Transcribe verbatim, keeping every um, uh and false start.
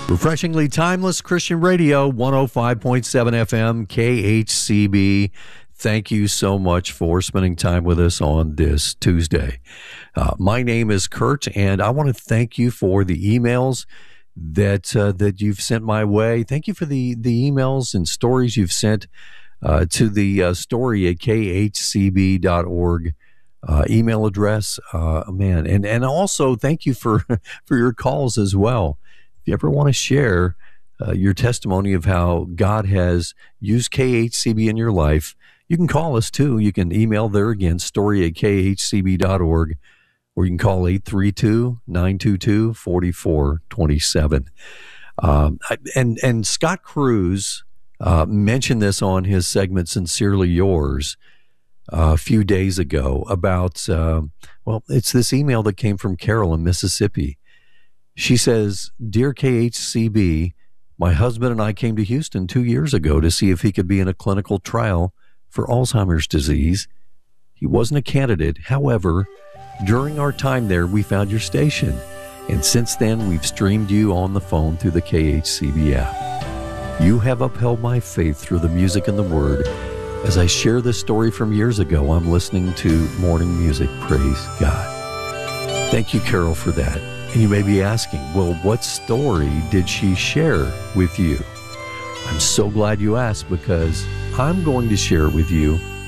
Refreshingly timeless Christian radio, one oh five point seven F M, K H C B. Thank you so much for spending time with us on this Tuesday. Uh, my name is Kurt, and I want to thank you for the emails that uh, that you've sent my way. Thank you for the, the emails and stories you've sent uh, to the uh, story at k h c b dot org. Uh, email address, uh, man, and and also thank you for for your calls as well. If you ever want to share uh, your testimony of how God has used K H C B in your life, you can call us too. You can email there again, story at k h c b dot org, or you can call eight three two, nine two two, four four two seven. Um, and and Scott Cruz uh, mentioned this on his segment "Sincerely Yours" Uh, a few days ago about, uh, well, it's this email that came from Carol in Mississippi. She says, "Dear K H C B, my husband and I came to Houston two years ago to see if he could be in a clinical trial for Alzheimer's disease. He wasn't a candidate. However, during our time there, we found your station. And since then, we've streamed you on the phone through the K H C B app. You have upheld my faith through the music and the word. As I share this story from years ago, I'm listening to morning music. Praise God." Thank you, Carol, for that. And you may be asking, well, what story did she share with you? I'm so glad you asked, because I'm going to share with you